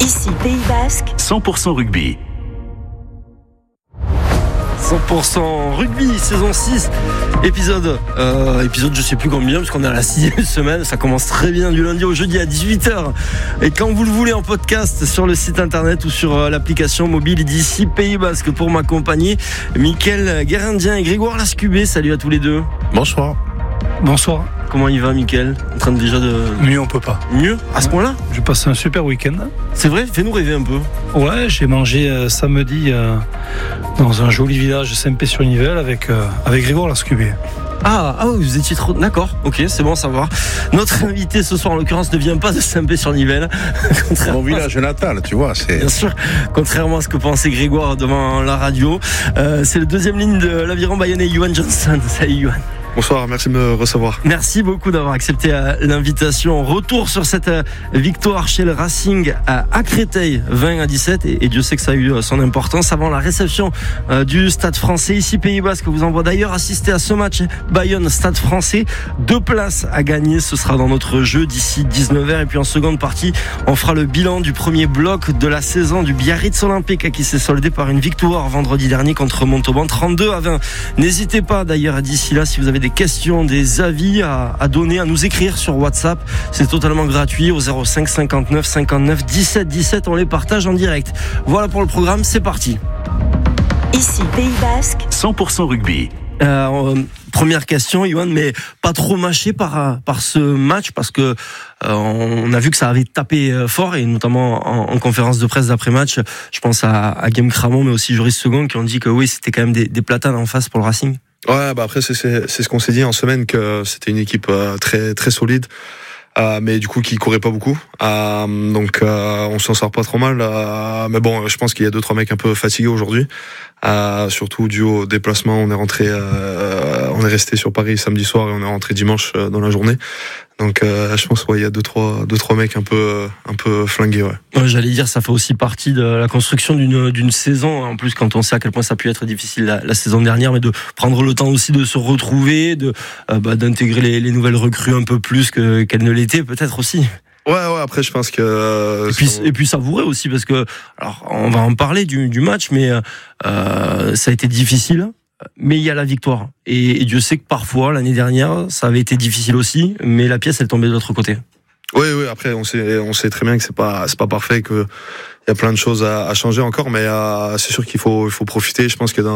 Ici Pays Basque, 100% rugby. 100% rugby, saison 6, épisode je sais plus combien, parce qu'on est à la 6e semaine, ça commence très bien du lundi au jeudi à 18h. Et quand vous le voulez en podcast sur le site internet ou sur l'application mobile d'ici Pays Basque, pour m'accompagner, Mickaël Guérindien et Grégoire Lascubé. Salut à tous les deux. Bonsoir. Bonsoir. Comment il va, Mickaël? En train déjà de... Mieux on peut pas. Mieux? À ce point-là? Je passe un super week-end. C'est vrai? Fais-nous rêver un peu. Ouais, j'ai mangé samedi dans un joli village de Saint-Pé-sur-Nivelle avec Grégoire Lascubé. Ah oui, vous étiez trop... D'accord, ok, c'est bon à savoir. Notre invité ce soir, en l'occurrence, ne vient pas de Saint-Pé-sur-Nivelle. Mon village natal, tu vois. Bien sûr, contrairement à ce que pensait Grégoire devant la radio. C'est le deuxième ligne de l'Aviron Bayonnais, Yohan Johnston. Salut Yohan. Bonsoir, merci de me recevoir. Merci beaucoup d'avoir accepté l'invitation. Retour sur cette victoire chez le Racing à Créteil, 20-17. Et Dieu sait que ça a eu son importance avant la réception du Stade Français. Ici Pays Basque vous envoie d'ailleurs assister à ce match Bayonne-Stade Français. 2 places à gagner, ce sera dans notre jeu d'ici 19h. Et puis en seconde partie, on fera le bilan du premier bloc de la saison du Biarritz Olympique qui s'est soldé par une victoire vendredi dernier contre Montauban, 32-20. N'hésitez pas d'ailleurs d'ici là, si vous avez des questions, des avis à donner, à nous écrire sur WhatsApp. C'est totalement gratuit au 05 59 59 17 17. On les partage en direct. Voilà pour le programme, c'est parti. ici Pays Basque, 100% rugby. Première question, Yohan, mais pas trop mâché par ce match parce que on a vu que ça avait tapé fort et notamment en conférence de presse d'après-match. Je pense à Guillaume Cramon, mais aussi Joris Second qui ont dit que oui, c'était quand même des platanes en face pour le Racing. Ouais, après c'est ce qu'on s'est dit en semaine, que c'était une équipe très très solide, mais du coup qui courait pas beaucoup, donc on s'en sort pas trop mal, mais bon, je pense qu'il y a 2-3 mecs un peu fatigués aujourd'hui, surtout dû au déplacement. On est resté sur Paris samedi soir et on est rentré dimanche dans la journée. Donc je pense il y a 2-3 mecs un peu flingués, ouais. Ouais, j'allais dire, ça fait aussi partie de la construction d'une saison, en plus quand on sait à quel point ça a pu être difficile la saison dernière, mais de prendre le temps aussi de se retrouver, d'intégrer les nouvelles recrues un peu plus qu'elles ne l'étaient peut-être aussi. Ouais, après je pense que... Et puis savourer aussi, parce que, alors on va en parler du match, mais ça a été difficile. Mais il y a la victoire. Et Dieu sait que parfois, l'année dernière, ça avait été difficile aussi, mais la pièce, elle tombait de l'autre côté. Oui, après, on sait très bien que c'est pas parfait, qu'il y a plein de choses à changer encore, mais c'est sûr qu'il faut profiter. Je pense que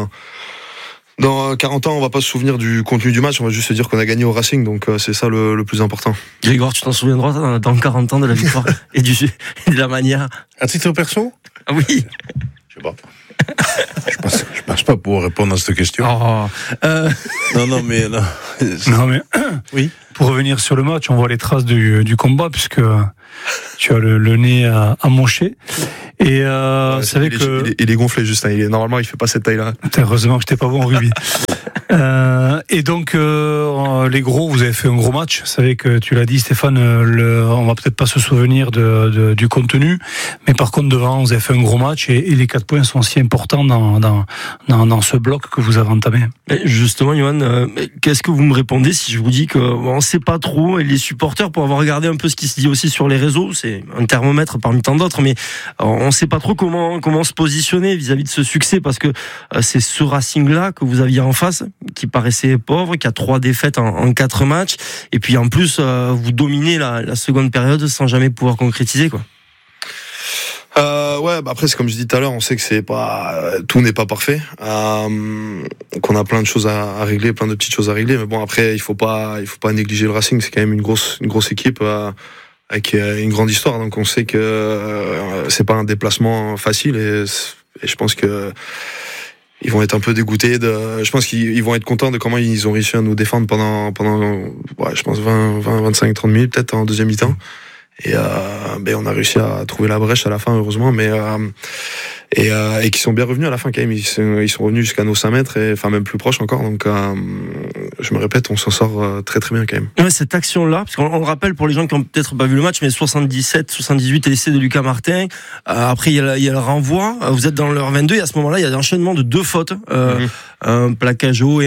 dans 40 ans, on va pas se souvenir du contenu du match, on va juste se dire qu'on a gagné au Racing, donc c'est ça le plus important. Grégoire, tu t'en souviendras dans 40 ans de la victoire et de la manière? À titre perso? Ah oui. Je sais pas. Je pense pas pouvoir répondre à cette question. Non, mais oui. Pour revenir sur le match, on voit les traces du combat, puisque tu as le nez amoché. Et vous savez que il est gonflé, Justin. Normalement, il fait pas cette taille-là. Heureusement que j'étais pas bon en rugby. Et donc les gros, vous avez fait un gros match. Vous savez que tu l'as dit, Stéphane. On va peut-être pas se souvenir du contenu, mais par contre devant, vous avez fait un gros match et les 4 points sont si importants dans ce bloc que vous avez entamé. Justement, Yohan, qu'est-ce que vous me répondez si je vous dis que on sait pas trop, et les supporters, pour avoir regardé un peu ce qui se dit aussi sur les réseaux, c'est un thermomètre parmi tant d'autres, mais on sait pas trop comment se positionner vis-à-vis de ce succès, parce que c'est ce Racing-là que vous aviez en face, qui paraissait pauvre, qui a 3 défaites en 4 matchs, et puis en plus vous dominez la seconde période sans jamais pouvoir concrétiser, quoi. Après c'est comme je dis tout à l'heure, on sait que tout n'est pas parfait, qu'on a plein de choses à régler, plein de petites choses à régler, mais bon, après il faut pas négliger le Racing. C'est quand même une grosse équipe avec une grande histoire, donc on sait que c'est pas un déplacement facile, et je pense que ils vont être un peu dégoûtés je pense qu'ils vont être contents de comment ils ont réussi à nous défendre pendant je pense 25-30 minutes peut-être en deuxième mi-temps. Et on a réussi à trouver la brèche à la fin, heureusement, mais et qui sont bien revenus à la fin quand même. Ils sont revenus jusqu'à nos 5 mètres, et enfin même plus proches encore. Donc je me répète, on s'en sort très très bien quand même. Ouais, cette action-là, parce qu'on le rappelle pour les gens qui ont peut-être pas vu le match, mais 77-78 l'essai de Lucas Martin. Après il y a le renvoi. Vous êtes dans l'heure 22 et à ce moment-là il y a l'enchaînement de 2 fautes. un plaquage haut et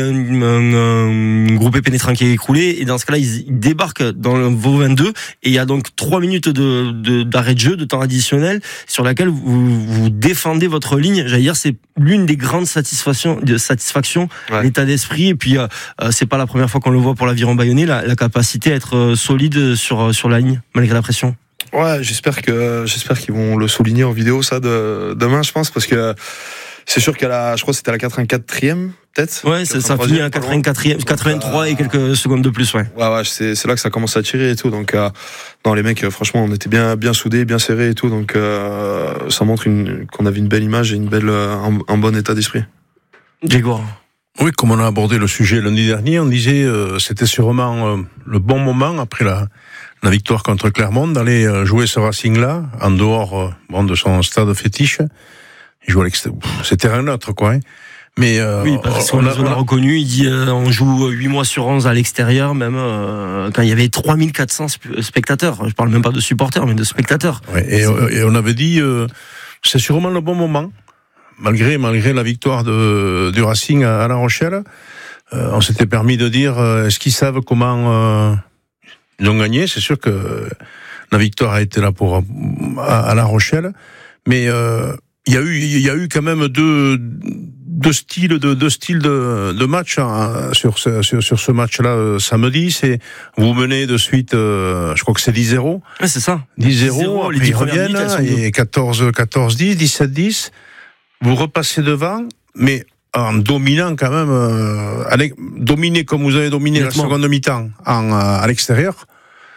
un groupé pénétrant qui est écroulé. Et dans ce cas-là, ils débarquent dans vos 22 et il y a donc 3 minutes d'arrêt de jeu, de temps additionnel, sur laquelle vous défendez votre ligne. J'allais dire, c'est l'une des grandes satisfactions, l'état d'esprit. Et puis, c'est pas la première fois qu'on le voit pour l'Aviron Bayonnais, la capacité à être solide sur la ligne, malgré la pression. Ouais, j'espère qu'ils vont le souligner en vidéo, ça, demain, je pense, parce que c'est sûr je crois que c'était à la 84e, peut-être. Ouais, ça finit à 84e, 83 et quelques secondes de plus, ouais. Ouais, c'est là que ça commence à tirer et tout, donc, non, les mecs, franchement, on était bien soudés, bien serrés et tout, donc, ça montre qu'on avait une belle image et un bon état d'esprit. Grégoire. Oui, comme on a abordé le sujet lundi dernier, on disait, c'était sûrement le bon moment après la victoire contre Clermont, d'aller jouer ce Racing-là, en dehors de son stade fétiche. Il joue c'est terrain neutre, quoi. Hein. Mais oui, parce qu'on l'a reconnu, il dit on joue 8 mois sur 11 à l'extérieur, même quand il y avait 3400 spectateurs. Je parle même pas de supporters, mais de spectateurs. Ouais, et on avait dit, c'est sûrement le bon moment, malgré la victoire du Racing à La Rochelle. On s'était permis de dire, est-ce qu'ils savent comment... Ils ont gagné, c'est sûr que la victoire a été là à La Rochelle, mais il y a eu quand même deux styles de match sur ce match-là samedi. C'est vous menez de suite, je crois que c'est 10-0. Ouais, c'est ça. 10-0, les 10 reviennent et 14-10, 17-10. Vous repassez devant, mais en dominant quand même, dominer comme vous avez dominé la seconde mi-temps à l'extérieur,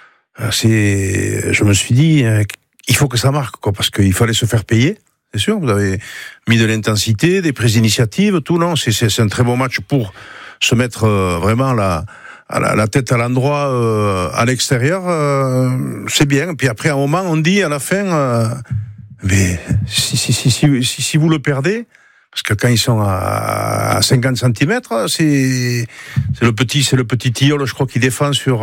je me suis dit, il faut que ça marque, quoi, parce qu'il fallait se faire payer, c'est sûr. Vous avez mis de l'intensité, des prises d'initiative, tout, non, c'est un très bon match pour se mettre vraiment la tête à l'endroit à l'extérieur, c'est bien. Et puis après, à un moment, on dit à la fin, mais si vous le perdez, parce que quand ils sont à 50 cm, c'est le petit tilleul, je crois, qui défend sur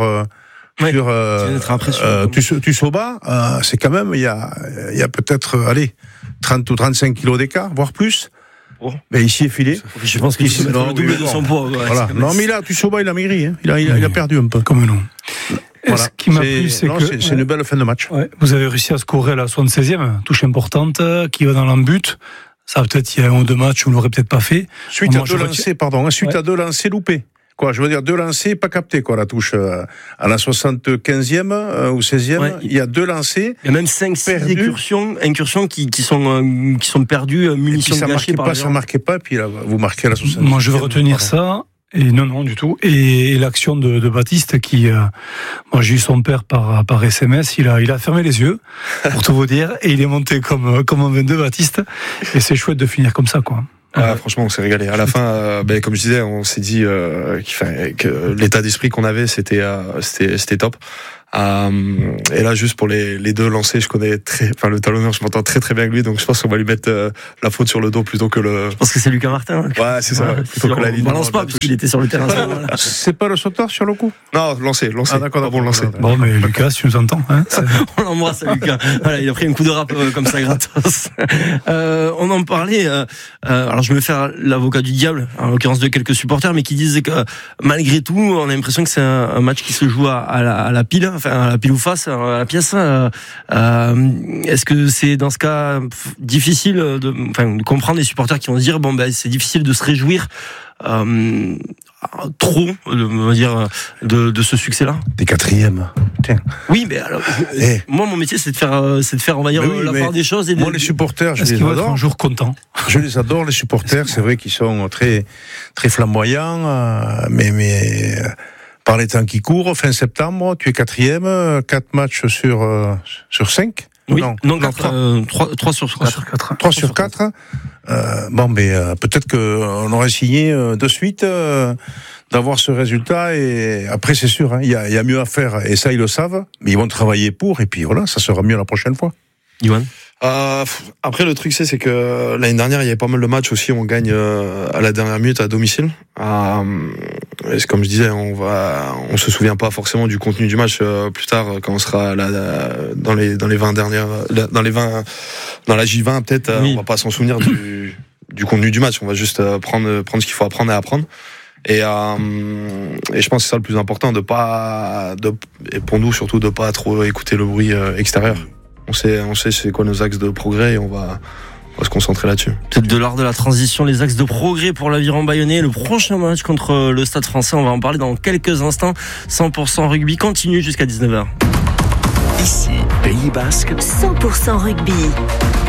Tusoba. C'est quand même, il y a peut-être, 30 ou 35 kilos d'écart, voire plus. Oh. Mais ici est filé. Je pense qu'il c'est le double de son poids. Ouais, voilà. Non, mais là, Tusoba, il a maigri, hein. Il a perdu un peu. Comme nous. Voilà. Ce qui m'a plu, c'est une belle fin de match. Ouais. Vous avez réussi à scorer à la 76e, touche importante, qui va dans l'embut. Ça, peut-être, il y a un ou deux matchs où on l'aurait peut-être pas fait. Suite à deux lancers loupés. Quoi, je veux dire, 2 lancers pas captés, quoi, la touche, à la 75e, ou 16e. Ouais. Il y a 2 lancers. Il y a même 5-6 incursions qui sont perdues, munitions gâchées par ça marquait pas, puis là, vous marquez à la 75e. Moi, je veux retenir ça. Et non, du tout. Et l'action de Baptiste qui, moi j'ai eu son père par SMS, il a fermé les yeux, pour tout vous dire, et il est monté comme un 22 Baptiste. Et c'est chouette de finir comme ça, quoi. Ah, franchement, on s'est régalé. À la fin, comme je disais, on s'est dit que l'état d'esprit qu'on avait, c'était top. Et là, juste pour les deux lancers, je connais le talonneur, je m'entends très très bien avec lui, donc je pense qu'on va lui mettre la faute sur le dos plutôt que le. Je pense que c'est Lucas Martin. Ouais, c'est ça. Plutôt que la ligne. On balance pas puisqu'il était sur le terrain. C'est pas le sauteur sur le coup. Non, lancer. Ah d'accord, bon lancer. Bon, mais Lucas, si tu nous entends, hein. On l'embrasse, Lucas. Voilà, il a pris un coup de rap comme ça gratos. On en parlait. Alors je vais me faire l'avocat du diable, en l'occurrence de quelques supporters, mais qui disent que malgré tout, on a l'impression que c'est un match qui se joue à la pile. Enfin, à la pile ou face, à la pièce. Est-ce que c'est dans ce cas difficile de comprendre les supporters qui vont se dire c'est difficile de se réjouir trop, on va dire, de ce succès-là. T'es 4e. Tiens. Oui, mais alors, moi mon métier c'est de faire on va dire la part des choses. Moi les supporters, je les adore. Être un jour content. Je les adore les supporters. C'est vrai qu'ils sont très très flamboyants, mais par les temps qui courent, fin septembre, tu es 4e, 4 matchs sur 5. Oui, non 3 sur 4. 3 sur 4. Peut-être qu'on aurait signé de suite d'avoir ce résultat, et après c'est sûr, il y a mieux à faire, et ça ils le savent, mais ils vont travailler pour, et puis voilà, ça sera mieux la prochaine fois. Yoann. Après le truc c'est que l'année dernière il y avait pas mal de matchs aussi, on gagne à la dernière minute à domicile. Et comme je disais, on se souvient pas forcément du contenu du match plus tard quand on sera là dans les 20 dernières, dans la J20 peut-être, oui. On va pas s'en souvenir du contenu du match. On va juste prendre ce qu'il faut apprendre et apprendre. Et je pense que c'est ça le plus important, et pour nous surtout, de pas trop écouter le bruit extérieur. On sait c'est quoi nos axes de progrès et on va se concentrer là-dessus. Peut-être de l'art de la transition, les axes de progrès pour l'Aviron Bayonnais. Le prochain match contre le Stade Français, on va en parler dans quelques instants. 100% rugby continue jusqu'à 19h. Ici, Pays Basque. 100% rugby.